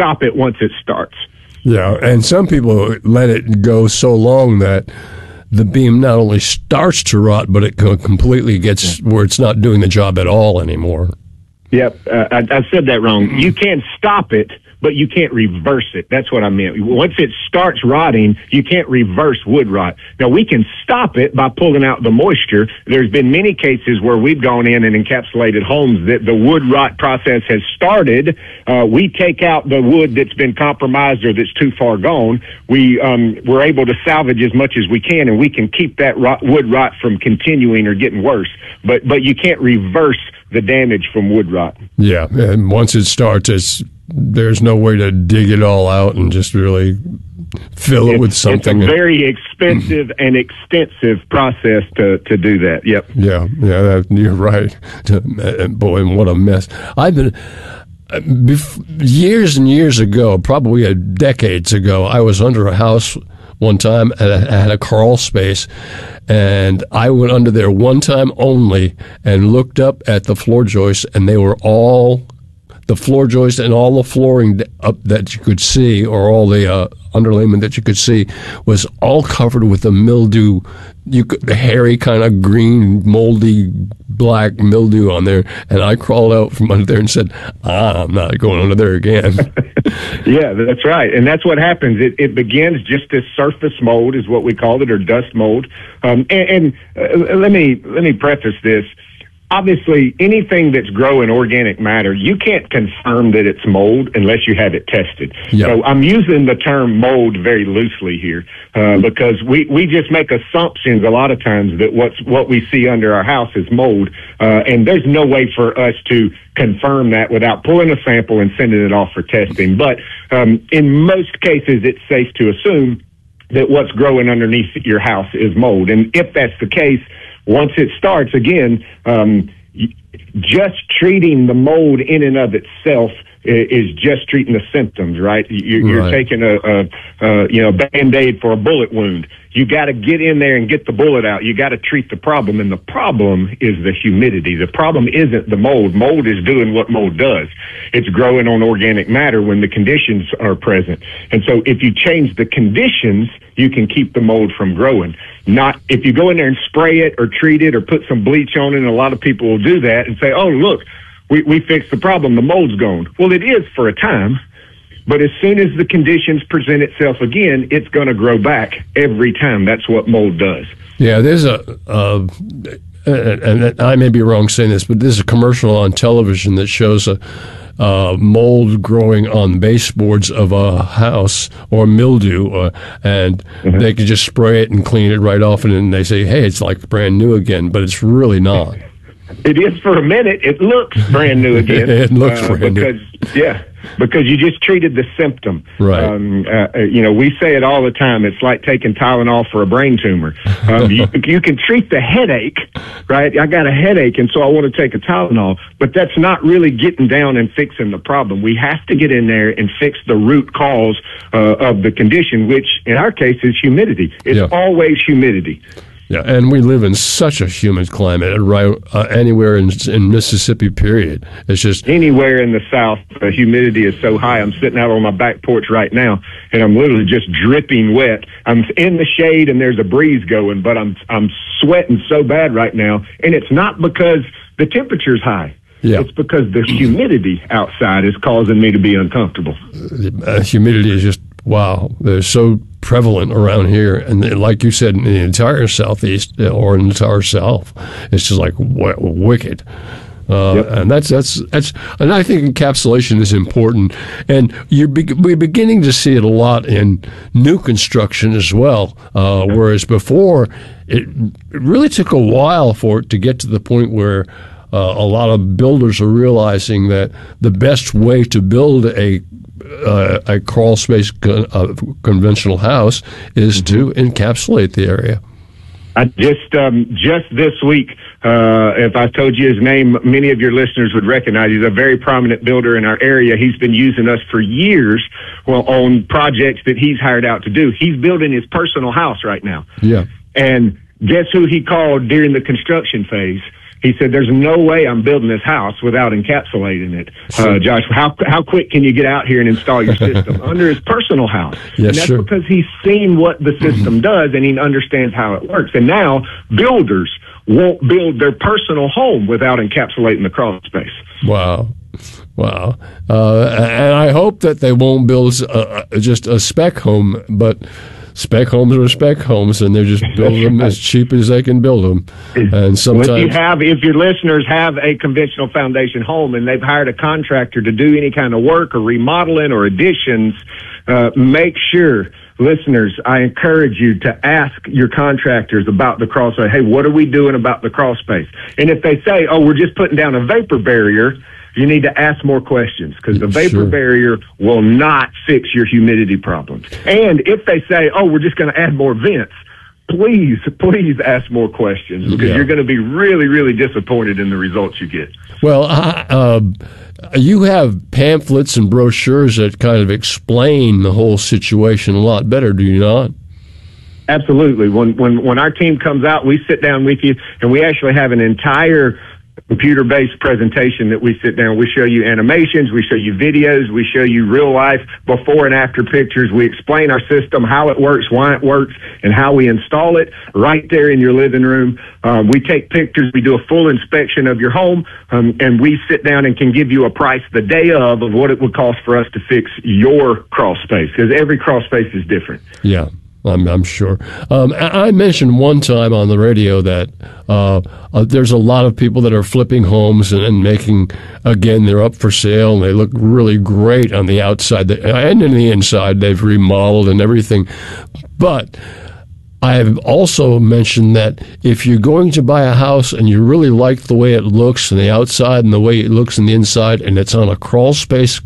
stop it once it starts. Yeah, and some people let it go so long that the beam not only starts to rot, but it completely gets where it's not doing the job at all anymore. Yep, I said that wrong. You can stop it, but you can't reverse it. That's what I meant. Once it starts rotting, you can't reverse wood rot. Now, we can stop it by pulling out the moisture. There's been many cases where we've gone in and encapsulated homes that the wood rot process has started. We take out the wood that's been compromised or that's too far gone. We're able to salvage as much as we can, and we can keep that wood rot from continuing or getting worse. But you can't reverse the damage from wood rot. Yeah, and once it starts, there's no way to dig it all out and just really fill it with something. It's a very expensive and extensive process to do that. Yep. Yeah, you're right. Boy, what a mess. I've been years and years ago, probably decades ago, I was under a house one time and I had a crawl space. And I went under there one time only and looked up at the floor joists, and they were all the floor joists and all the flooring up that you could see, or all the underlayment that you could see, was all covered with a mildew, the hairy kind of green, moldy, black mildew on there. And I crawled out from under there and said, I'm not going under there again. Yeah, that's right. And that's what happens. It begins just as surface mold is what we call it, or dust mold. Let me preface this. Obviously, anything that's growing organic matter, you can't confirm that it's mold unless you have it tested. Yep. So I'm using the term mold very loosely here because we just make assumptions a lot of times that what we see under our house is mold, and there's no way for us to confirm that without pulling a sample and sending it off for testing. But in most cases, it's safe to assume that what's growing underneath your house is mold. And if that's the case, once it starts, again, just treating the mold in and of itself is just treating the symptoms, right? You're taking a Band-Aid for a bullet wound. You got to get in there and get the bullet out. You got to treat the problem, and the problem is the humidity. The problem isn't the mold. Mold is doing what mold does. It's growing on organic matter when the conditions are present. And so if you change the conditions, you can keep the mold from growing. Not if you go in there and spray it or treat it or put some bleach on it, and a lot of people will do that and say, oh, look, we fixed the problem. The mold's gone. Well, it is for a time. But as soon as the conditions present itself again, it's going to grow back every time. That's what mold does. Yeah, there's and I may be wrong saying this, but there's a commercial on television that shows a mold growing on baseboards of a house or mildew, and they can just spray it and clean it right off, and then they say, hey, it's like brand new again, but it's really not. It is for a minute. It looks brand new again. It looks brand new. Yeah, because you just treated the symptom. Right. We say it all the time. It's like taking Tylenol for a brain tumor. You can treat the headache, right? I got a headache, and so I want to take a Tylenol. But that's not really getting down and fixing the problem. We have to get in there and fix the root cause of the condition, which in our case is humidity. It's always humidity. Yeah, and we live in such a humid climate, right? Anywhere in Mississippi, period. It's just anywhere in the South, the humidity is so high. I'm sitting out on my back porch right now, and I'm literally just dripping wet. I'm in the shade, and there's a breeze going, but I'm sweating so bad right now, and it's not because the temperature's high. Yeah. It's because the humidity outside is causing me to be uncomfortable. Humidity is just, wow, they're so prevalent around here. And like you said, in the entire Southeast or in the entire South, it's just like wicked. And that's and I think encapsulation is important. And we're beginning to see it a lot in new construction as well. Whereas before, it really took a while for it to get to the point where a lot of builders are realizing that the best way to build a crawl space conventional house is to encapsulate the area. I just this week, if I told you his name, many of your listeners would recognize. He's a very prominent builder in our area. He's been using us for years on projects that he's hired out to do. He's building his personal house right now. Yeah. And guess who he called during the construction phase? He said, there's no way I'm building this house without encapsulating it. Josh, how quick can you get out here and install your system under his personal house? Yes, and that's sure. because he's seen what the system does and he understands how it works. And now builders won't build their personal home without encapsulating the crawl space. Wow. And I hope that they won't build just a spec home, but spec homes are spec homes, and they're just building them as cheap as they can build them. And sometimes, if your listeners have a conventional foundation home and they've hired a contractor to do any kind of work or remodeling or additions, make sure, listeners, I encourage you to ask your contractors about the crawl space. Hey, what are we doing about the crawl space? And if they say, oh, we're just putting down a vapor barrier, you need to ask more questions, because the vapor barrier will not fix your humidity problems. And if they say, oh, we're just going to add more vents, please ask more questions, because you're going to be really, really disappointed in the results you get. Well, you have pamphlets and brochures that kind of explain the whole situation a lot better, do you not? Absolutely. When our team comes out, we sit down with you, and we actually have an entire computer-based presentation that we sit down. We show you animations, we show you videos, we show you real-life before and after pictures. We explain our system, how it works, why it works, and how we install it right there in your living room. We take pictures, we do a full inspection of your home, and we sit down and can give you a price the day of what it would cost for us to fix your crawl space, because every crawl space is different. Yeah. I'm sure. I mentioned one time on the radio that there's a lot of people that are flipping homes and making, again, they're up for sale and they look really great on the outside and in the inside. They've remodeled and everything. But I have also mentioned that if you're going to buy a house and you really like the way it looks on the outside and the way it looks on the inside, and it's on a crawl space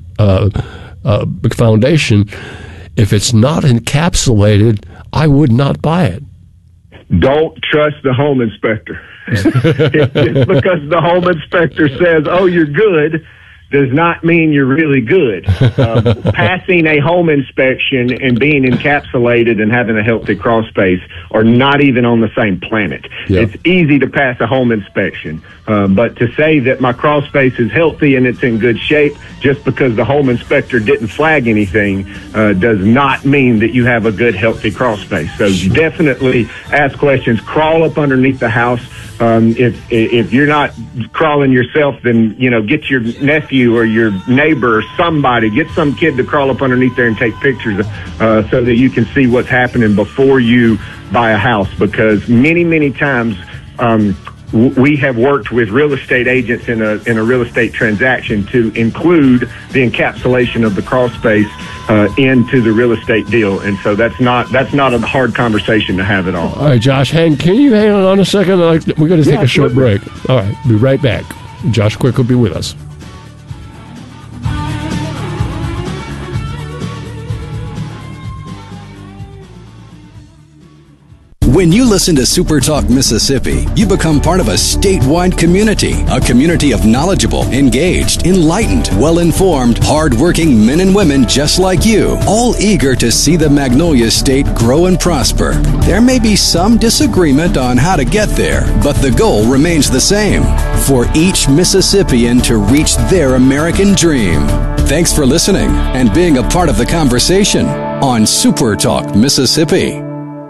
foundation, if it's not encapsulated, I would not buy it. Don't trust the home inspector. Just because the home inspector says, oh, you're good, does not mean you're really good. Passing a home inspection and being encapsulated and having a healthy crawl space are not even on the same planet. Yeah. It's easy to pass a home inspection, but to say that my crawl space is healthy and it's in good shape just because the home inspector didn't flag anything does not mean that you have a good, healthy crawl space. So you definitely ask questions, crawl up underneath the house. If you're not crawling yourself, then, get your nephew or your neighbor or somebody, get some kid to crawl up underneath there and take pictures so that you can see what's happening before you buy a house. Because many, many times we have worked with real estate agents in a real estate transaction to include the encapsulation of the crawl space into the real estate deal, and so that's not a hard conversation to have at all. All right, Josh, can you hang on a second? We're going to take a short break. All right, be right back. Josh Quick will be with us. When you listen to Super Talk Mississippi, you become part of a statewide community, a community of knowledgeable, engaged, enlightened, well-informed, hard-working men and women just like you, all eager to see the Magnolia State grow and prosper. There may be some disagreement on how to get there, but the goal remains the same, for each Mississippian to reach their American dream. Thanks for listening and being a part of the conversation on Super Talk Mississippi.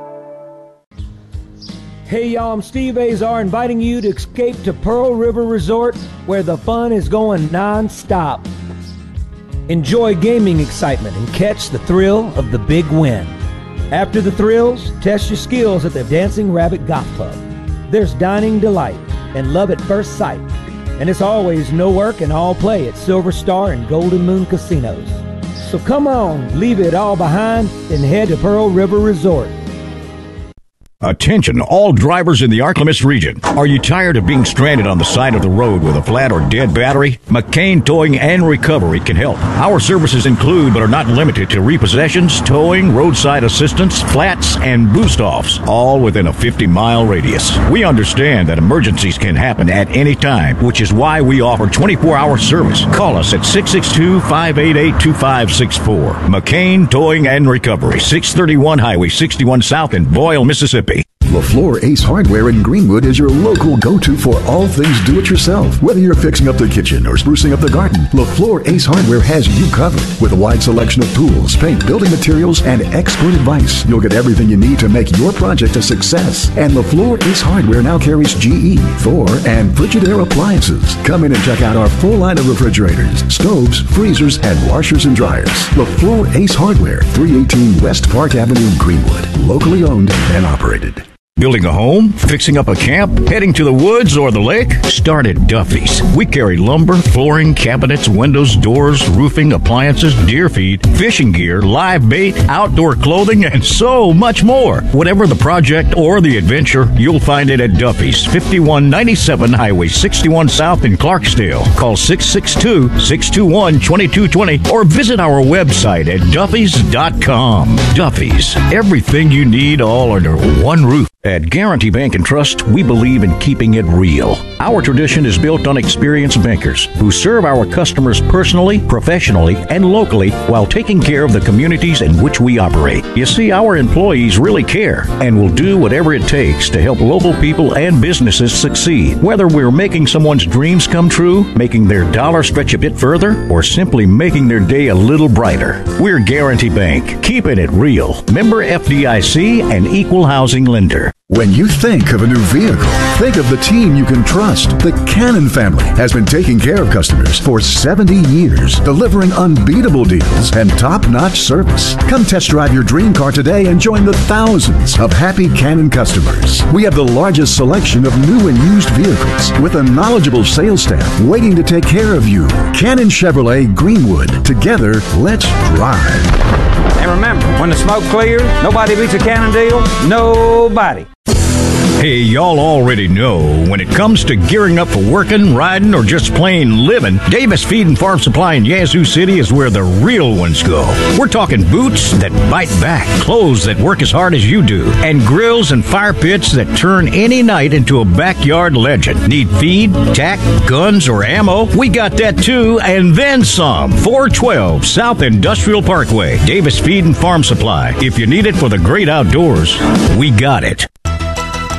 Hey y'all, I'm Steve Azar inviting you to escape to Pearl River Resort, where the fun is going non-stop. Enjoy gaming excitement and catch the thrill of the big win. After the thrills, test your skills at the Dancing Rabbit Golf Club. There's dining delight and love at first sight. And it's always no work and all play at Silver Star and Golden Moon Casinos. So come on, leave it all behind and head to Pearl River Resort. Attention, all drivers in the Arklamis region. Are you tired of being stranded on the side of the road with a flat or dead battery? McCain Towing and Recovery can help. Our services include, but are not limited to, repossessions, towing, roadside assistance, flats, and boost-offs, all within a 50-mile radius. We understand that emergencies can happen at any time, which is why we offer 24-hour service. Call us at 662-588-2564. McCain Towing and Recovery, 631 Highway 61 South in Boyle, Mississippi. LaFleur Ace Hardware in Greenwood is your local go-to for all things do-it-yourself. Whether you're fixing up the kitchen or sprucing up the garden, LaFleur Ace Hardware has you covered. With a wide selection of tools, paint, building materials, and expert advice, you'll get everything you need to make your project a success. And LaFleur Ace Hardware now carries GE, Thor, and Frigidaire appliances. Come in and check out our full line of refrigerators, stoves, freezers, and washers and dryers. LaFleur Ace Hardware, 318 West Park Avenue, Greenwood. Locally owned and operated. Building a home? Fixing up a camp? Heading to the woods or the lake? Start at Duffy's. We carry lumber, flooring, cabinets, windows, doors, roofing, appliances, deer feed, fishing gear, live bait, outdoor clothing, and so much more. Whatever the project or the adventure, you'll find it at Duffy's, 5197 Highway 61 South in Clarksdale. Call 662-621-2220 or visit our website at duffys.com. Duffy's, everything you need all under one roof. At Guarantee Bank and Trust, we believe in keeping it real. Our tradition is built on experienced bankers who serve our customers personally, professionally, and locally while taking care of the communities in which we operate. You see, our employees really care and will do whatever it takes to help local people and businesses succeed. Whether we're making someone's dreams come true, making their dollar stretch a bit further, or simply making their day a little brighter. We're Guarantee Bank, keeping it real. Member FDIC and equal housing lender. When you think of a new vehicle, think of the team you can trust. The Cannon family has been taking care of customers for 70 years, delivering unbeatable deals and top-notch service. Come test drive your dream car today and join the thousands of happy Cannon customers. We have the largest selection of new and used vehicles with a knowledgeable sales staff waiting to take care of you. Cannon Chevrolet Greenwood. Together, let's drive. And remember, when the smoke clears, nobody beats a Cannon deal. Nobody. Hey, y'all already know when it comes to gearing up for working, riding, or just plain living, Davis Feed and Farm Supply in Yazoo City is where the real ones go. We're talking boots that bite back, clothes that work as hard as you do, and grills and fire pits that turn any night into a backyard legend. Need feed, tack, guns, or ammo? We got that too, and then some. 412 South Industrial Parkway, Davis Feed and Farm Supply. If you need it for the great outdoors, we got it.